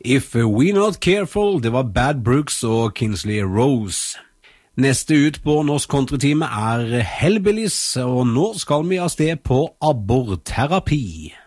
If We're Not Careful, det var Bad Brooks og Kingsley Rose. Neste ut på Norsk Countrytime Hellbillies, og nå skal vi av sted på abborterapi.